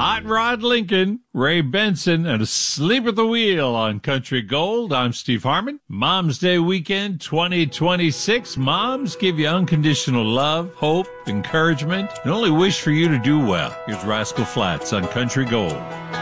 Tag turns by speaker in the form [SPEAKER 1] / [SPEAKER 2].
[SPEAKER 1] Hot Rod Lincoln, Ray Benson, and Asleep at the Wheel on Country Gold. I'm Steve Harmon. Mom's Day weekend 2026. Moms give you unconditional love, hope, encouragement, and only wish for you to do well. Here's Rascal Flatts on Country Gold.